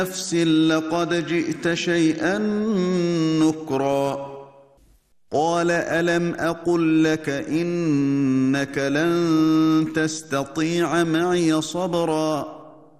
نفس لقد جئت شيئا نكرا قال ألم أقل لك إنك لن تستطيع معي صبرا